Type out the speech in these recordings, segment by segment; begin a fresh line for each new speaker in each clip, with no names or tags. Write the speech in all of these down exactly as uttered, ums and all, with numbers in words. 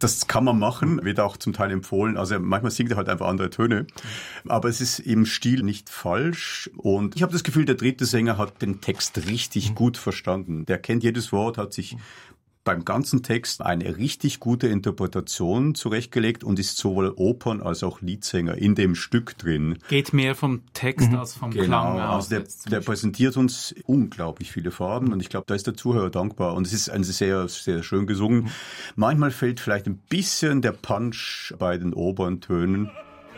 Das kann man machen, wird auch zum Teil empfohlen. Also manchmal singt er halt einfach andere Töne. Aber es ist im Stil nicht falsch. Und ich habe das Gefühl, der dritte Sänger hat den Text richtig gut verstanden. Der kennt jedes Wort, hat sich beim ganzen Text eine richtig gute Interpretation zurechtgelegt und ist sowohl Opern- als auch Liedsänger in dem Stück drin.
Geht mehr vom Text mhm. als vom
genau,
Klang aus.
Also der, der präsentiert uns unglaublich viele Farben und ich glaube, da ist der Zuhörer dankbar. Und es ist ein sehr, sehr schön gesungen. Mhm. Manchmal fehlt vielleicht ein bisschen der Punch bei den oberen Tönen.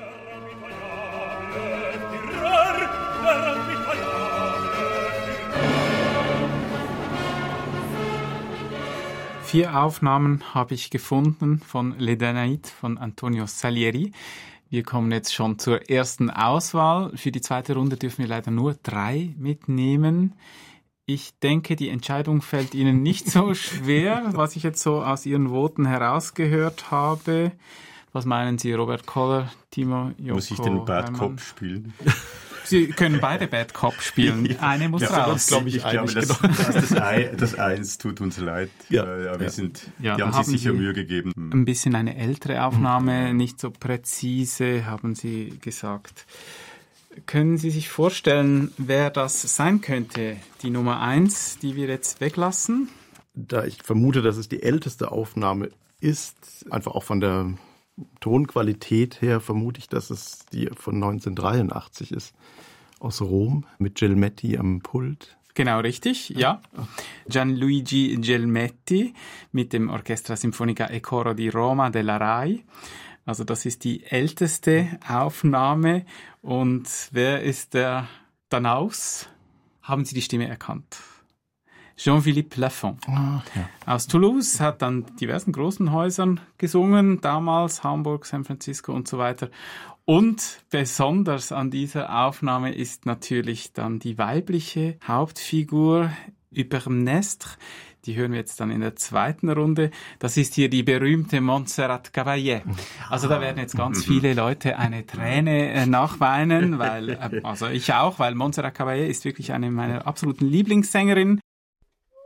Vier Aufnahmen habe ich gefunden von Les Danaïdes von Antonio Salieri. Wir kommen jetzt schon zur ersten Auswahl. Für die zweite Runde dürfen wir leider nur drei mitnehmen. Ich denke, die Entscheidung fällt Ihnen nicht so schwer, was ich jetzt so aus Ihren Voten herausgehört habe. Was meinen Sie, Robert Koller, Timo Joko?
Muss ich den Bad Cop spielen?
Sie können beide Bad Cop spielen. Eine muss
ja,
raus.
Glaub ich ich glaube, das, das, das, I, das Eins tut uns leid. Ja, ja, wir ja. Sind, ja, die haben sich sicher Sie Mühe gegeben.
Ein bisschen eine ältere Aufnahme, nicht so präzise, haben Sie gesagt. Können Sie sich vorstellen, wer das sein könnte? Die Nummer eins, die wir jetzt weglassen?
Da ich vermute, dass es die älteste Aufnahme ist, einfach auch von der Tonqualität her, vermute ich, dass es die von neunzehnhundertdreiundachtzig ist, aus Rom, mit Gelmetti am Pult.
Genau, richtig, ja. Gianluigi Gelmetti mit dem Orchestra Sinfonica e Coro di Roma della Rai. Also das ist die älteste Aufnahme. Und wer ist der Danaus? Haben Sie die Stimme erkannt? Jean-Philippe Lafont. Oh, ja. Aus Toulouse, hat an diversen großen Häusern gesungen, damals Hamburg, San Francisco und so weiter. Und besonders an dieser Aufnahme ist natürlich dann die weibliche Hauptfigur, Hypermnestre. Die hören wir jetzt dann in der zweiten Runde. Das ist hier die berühmte Montserrat Caballé. Also da werden jetzt ganz viele Leute eine Träne äh, nachweinen, weil, äh, also ich auch, weil Montserrat Caballé ist wirklich eine meiner absoluten Lieblingssängerinnen.